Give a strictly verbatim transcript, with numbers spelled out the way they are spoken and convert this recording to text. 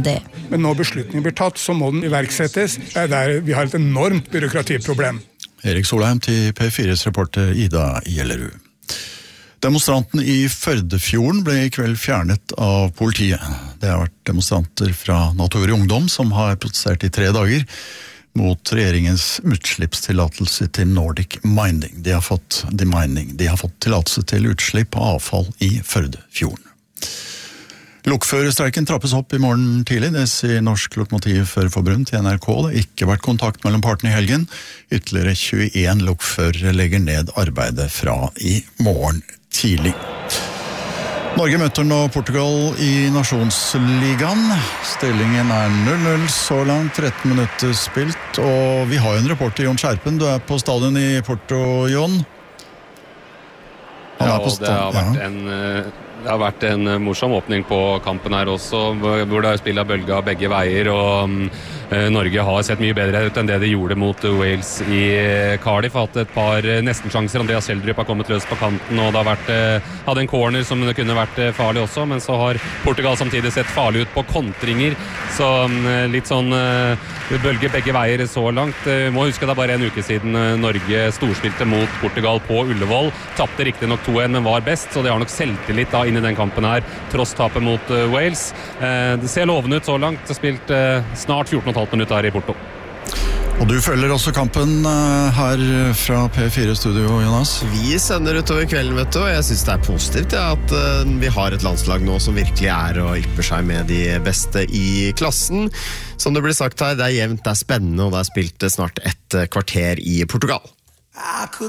det. Men når beslutningen blir tatt, så må den iverksettes. Det er der vi har et enormt byråkratiproblem. Erik Solheim til P fires reporter Ida Gjellerud. Demonstranten i Førdefjorden ble i kveld fjernet av politiet. Det har vært demonstranter fra Natur og Ungdom som har protestert i tre dager mot regjeringens utslippstillatelse til Nordic Mining. De har fått, de mining. De har fått tillatelse til utslipp av avfall i Førdefjorden. Lokførerstreiken trappes opp i morgen tidlig, det sier Norsk Lokomotivførerforbund til N R K. Det har ikke vært kontakt mellom partene i helgen. Ytterligere tjueen lokførere legger ned arbeidet fra i morgen tidlig. Norge møter nå Portugal i Nasjonsligaen. Stillingen er null null så langt, tretten minutter spilt, og vi har jo en reporter, Jon Skjerpen. Du er på stadion i Porto, Jon. Han ja, og det har vært en... Det har vært en morsom åpning på kampen her også, hvor det er spill av bølge av begge veier, og eh, Norge har sett mye bedre ut enn det de gjorde mot Wales i Cardiff. Har hatt et par nestensjanser, Andreas Schjelderup har kommet løs på kanten, og det har vært, eh, hadde en corner som det kunne vært eh, farlig også, men så har Portugal samtidig sett farlig ut på kontringer, så eh, litt sånn eh, bølge begge veier så langt. Eh, må huske det er bare en uke siden eh, Norge storspilte mot Portugal på Ullevål, tappte riktig nok to en, men var best, så det har nok selvtillit da inn i den kampen her, tross tapet mot uh, Wales. Eh, det ser lovende ut så langt. Det har spilt eh, snart fjorten komma fem minutter her i Porto. Og du følger også kampen uh, her fra P fire Studio, Jonas? Vi sender utover kvelden, vet du, og jeg synes det er positivt ja, at uh, vi har et landslag nå som virkelig er og ypper seg med de beste i klassen. Som det blir sagt her, det er jevnt, det er spennende, og det er spilt snart et kvarter i Portugal.